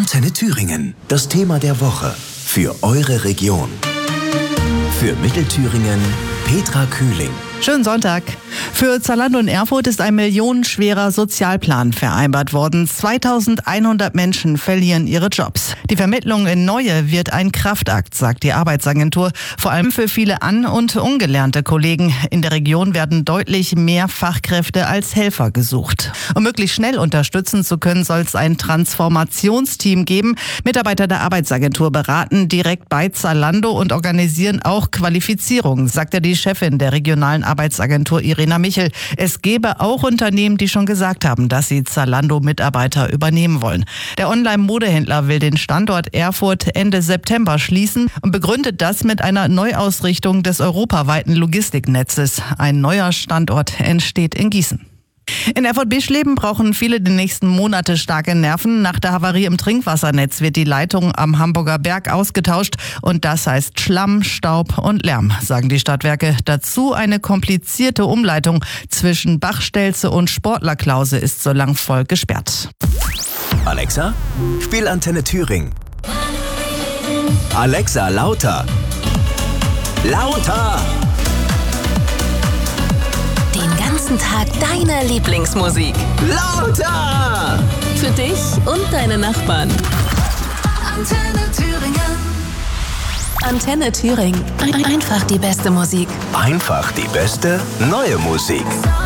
Antenne Thüringen. Das Thema der Woche für eure Region. Für Mittelthüringen Petra Kühling. Schönen Sonntag. Für Zalando in Erfurt ist ein millionenschwerer Sozialplan vereinbart worden. 2100 Menschen verlieren ihre Jobs. Die Vermittlung in neue wird ein Kraftakt, sagt die Arbeitsagentur. Vor allem für viele an- und ungelernte Kollegen. In der Region werden deutlich mehr Fachkräfte als Helfer gesucht. Um möglichst schnell unterstützen zu können, soll es ein Transformationsteam geben. Mitarbeiter der Arbeitsagentur beraten direkt bei Zalando und organisieren auch Qualifizierung, sagte die Chefin der regionalen Arbeitsagentur Irina Michel. Es gäbe auch Unternehmen, die schon gesagt haben, dass sie Zalando-Mitarbeiter übernehmen wollen. Der Online-Modehändler will den Standort Erfurt Ende September schließen und begründet das mit einer Neuausrichtung des europaweiten Logistiknetzes. Ein neuer Standort entsteht in Gießen. In Erfurt-Bischleben brauchen viele die nächsten Monate starke Nerven. Nach der Havarie im Trinkwassernetz wird die Leitung am Hamburger Berg ausgetauscht. Und das heißt Schlamm, Staub und Lärm, sagen die Stadtwerke. Dazu eine komplizierte Umleitung zwischen Bachstelze und Sportlerklause ist so lang voll gesperrt. Alexa, spiel Antenne Thüringen. Alexa, lauter. Lauter! Den ganzen Tag deine Lieblingsmusik. Lauter! Für dich und deine Nachbarn. Antenne Thüringen. Antenne Thüringen. Einfach die beste Musik. Einfach die beste neue Musik.